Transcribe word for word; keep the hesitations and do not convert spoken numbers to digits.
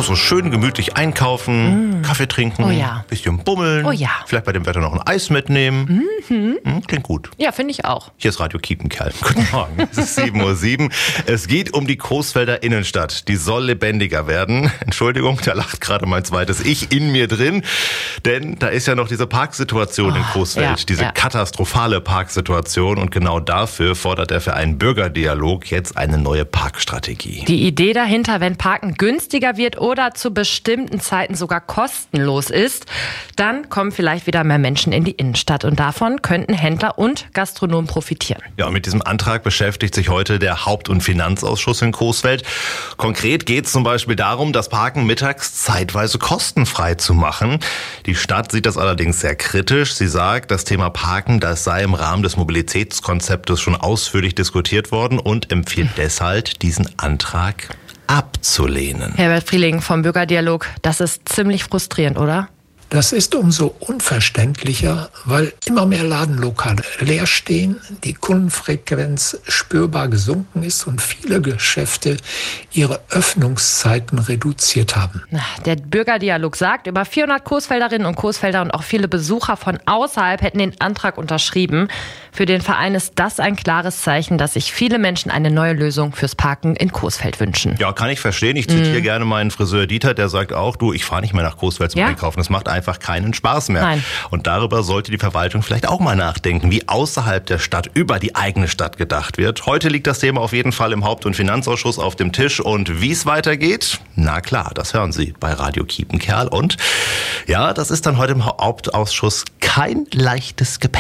Ja, so schön gemütlich einkaufen, mm. Kaffee trinken, oh ja. bisschen bummeln, oh ja. vielleicht bei dem Wetter noch ein Eis mitnehmen. Mhm. Hm, klingt gut. Ja, finde ich auch. Hier ist Radio Kiepenkerl. Guten Morgen, es ist sieben Uhr sieben. Es geht um die Coesfelder Innenstadt. Die soll lebendiger werden. Entschuldigung, da lacht gerade mein zweites Ich in mir drin. Denn da ist ja noch diese Parksituation oh, in Coesfeld, ja, diese ja. katastrophale Parksituation. Und genau dafür fordert der Verein Bürgerdialog jetzt eine neue Parkstrategie. Die Idee dahinter, wenn Parken günstiger wird oder zu bestimmten Zeiten sogar kostenlos ist, dann kommen vielleicht wieder mehr Menschen in die Innenstadt. Und davon könnten Händler und Gastronomen profitieren. Ja, mit diesem Antrag beschäftigt sich heute der Haupt- und Finanzausschuss in Coesfeld. Konkret geht es zum Beispiel darum, das Parken mittags zeitweise kostenfrei zu machen. Die Stadt sieht das allerdings sehr kritisch. Sie sagt, das Thema Parken, das sei im Rahmen des Mobilitätskonzeptes schon ausführlich diskutiert worden und empfiehlt deshalb, diesen Antrag abzulehnen. Herbert Frieling vom Bürgerdialog, das ist ziemlich frustrierend, oder? Das ist umso unverständlicher, weil immer mehr Ladenlokale leer stehen, die Kundenfrequenz spürbar gesunken ist und viele Geschäfte ihre Öffnungszeiten reduziert haben. Der Bürgerdialog sagt, über vierhundert Coesfelderinnen und Coesfelder und auch viele Besucher von außerhalb hätten den Antrag unterschrieben. Für den Verein ist das ein klares Zeichen, dass sich viele Menschen eine neue Lösung fürs Parken in Coesfeld wünschen. Ja, kann ich verstehen. Ich zitiere mm. gerne meinen Friseur Dieter, der sagt auch, du, ich fahre nicht mehr nach Coesfeld zum ja? Einkaufen. Das macht einfach keinen Spaß mehr. Nein. Und darüber sollte die Verwaltung vielleicht auch mal nachdenken, wie außerhalb der Stadt über die eigene Stadt gedacht wird. Heute liegt das Thema auf jeden Fall im Haupt- und Finanzausschuss auf dem Tisch. Und wie es weitergeht? Na klar, das hören Sie bei Radio Kiepenkerl. Und ja, das ist dann heute im Hauptausschuss kein leichtes Gepäck.